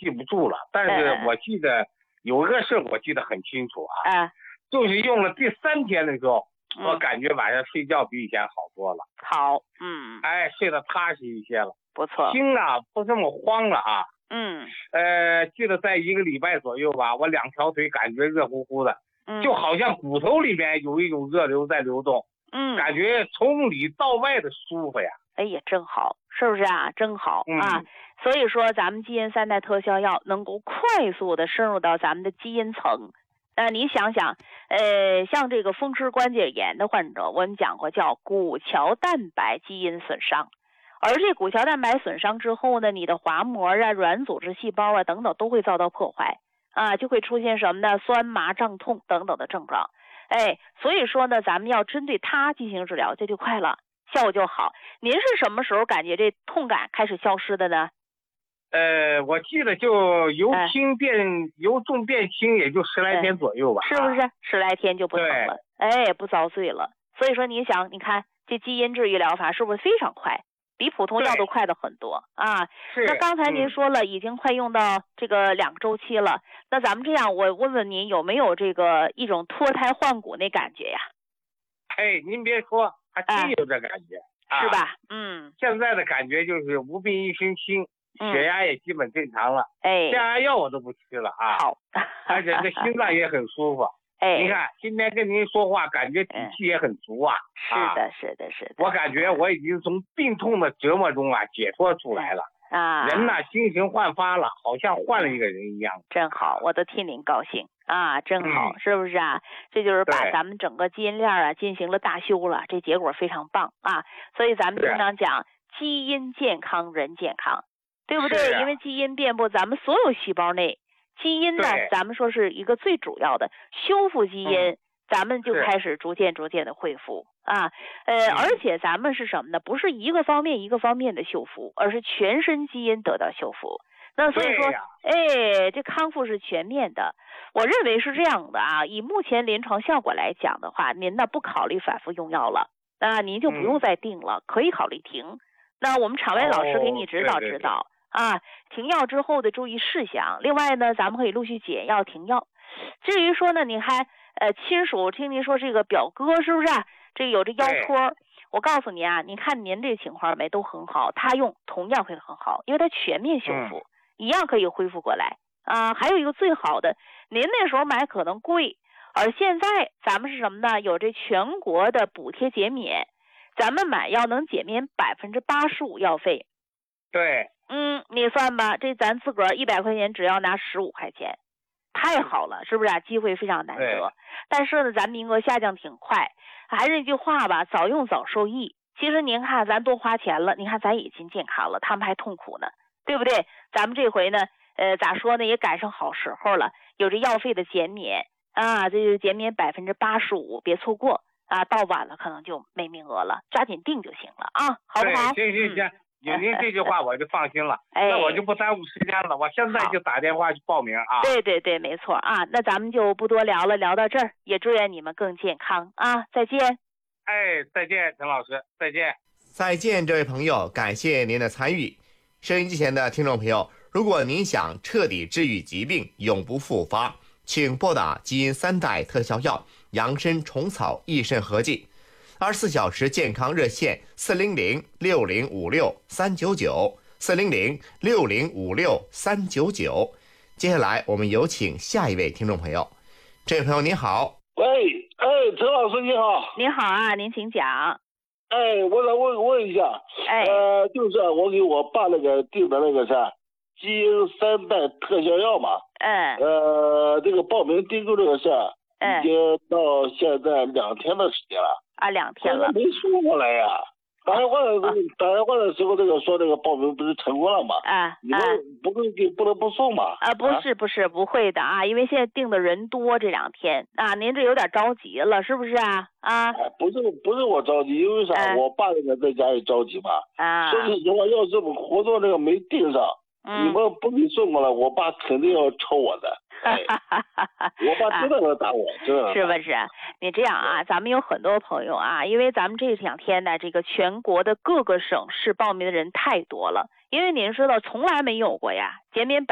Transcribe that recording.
记不住了，但是我记得有一个事我记得很清楚啊，就是用了第3天的时候，我感觉晚上睡觉比以前好多了。 好， 睡得踏实一些了， 不错， 心啊不这么慌了啊。记得在1个礼拜左右吧，我2条腿感觉热乎乎的，就好像骨头里面有一种热流在流动，感觉从里到外的舒服呀。 哎呀，真好，是不是啊？真好啊！所以说，咱们基因3代特效药能够快速的深入到咱们的基因层。你想想，像这个风湿关节炎的患者，我们讲过叫骨桥蛋白基因损伤，而这骨桥蛋白损伤之后呢，你的滑膜啊、软组织细胞啊等等都会遭到破坏啊，就会出现什么呢？酸麻胀痛等等的症状。所以说呢，咱们要针对它进行治疗，这就快了，效果就好。您是什么时候感觉这痛感开始消失的呢？ 我记得就由重变轻，也就10来天左右吧， 是不是？10来天就不疼了，不遭罪了。所以说，你想，你看这基因治愈疗法是不是非常快？比普通药都快的很多啊！那刚才您说了，已经快用到这个2个周期了。那咱们这样，我问问您，有没有这个一种脱胎换骨那感觉呀？ 您别说，还真有这感觉， 是吧？ 现在的感觉就是无病一身轻，血压也基本正常了，降压药我都不吃了啊。 好， 而且这心脏也很舒服。你看今天跟您说话，感觉底气也很足啊。 是的，是的，是的。 我感觉我已经从病痛的折磨中解脱出来了啊！人呢，心情焕发了，好像换了一个人一样。 真好，我都替您高兴啊！真好，是不是啊？这就是把咱们整个基因链进行了大修了，这结果非常棒啊！所以咱们经常讲基因健康人健康，对不对？因为基因遍布咱们所有细胞内。基因呢，咱们说是一个最主要的修复基因，咱们就开始逐渐的恢复啊。而且咱们是什么呢？不是一个方面的修复，而是全身基因得到修复。那所以说，这康复是全面的。我认为是这样的啊。以目前临床效果来讲的话，您呢不考虑反复用药了，那您就不用再定了，可以考虑停。那我们场外老师给你指导指导。停药之后的注意事项。另外呢，咱们可以陆续减药停药。至于说呢，你还亲属，听您说这个表哥是不是这有这腰托？我告诉您啊，你看您这情况没都很好，他用同样会很好，因为他全面修复，一样可以恢复过来啊。还有一个最好的，您那时候买可能贵，而现在咱们是什么呢？有这全国的补贴减免，咱们买药能减免85%药费。 对。 你算吧，这咱自个儿100块钱只要拿15块钱，太好了，是不是机会非常难得。但是呢，咱名额下降挺快，还是那句话吧，早用早受益。其实您看咱多花钱了，您看咱已经健康了，他们还痛苦呢，对不对？咱们这回呢咋说呢，也赶上好时候了，有这药费的减免啊，这就减免85%，别错过啊，到晚了可能就没名额了，抓紧订就行了啊，好不好？ 行。有您这句话我就放心了，那我就不耽误时间了，我现在就打电话去报名啊。 对，没错啊，那咱们就不多聊了，聊到这儿，也祝愿你们更健康啊，再见。 再见，陈老师，再见。 再见，这位朋友，感谢您的参与。收音机前的听众朋友，如果您想彻底治愈疾病，永不复发，请拨打基因3代特效药养生虫草益肾合剂。24小时健康热线400-6056-399，400-6056-399。接下来我们有请下一位听众朋友。这位朋友您好。 喂，陈老师你好。 您好啊，您请讲。 我想问一下，就是我给我爸那个订的那个基因3代特效药嘛，这个报名订购这个事已经到现在2天的时间了。 2天了， 没送过来呀。打电话的时候，这个说这个报名不是成功了吗？你们不能不送吗？ 不是，不会的啊，因为现在订的人多这2天啊，您这有点着急了，是不是啊？ 不是我着急，因为啥？我爸那个在家也着急嘛。说实话，要这么活动这个没订上，你们不给送过来，我爸肯定要抽我的。我爸真的能打我，真的。 是不是？你这样啊，咱们有很多朋友啊，因为咱们这2天呢，这个全国的各个省市报名的人太多了，因为您知道从来没有过呀，减免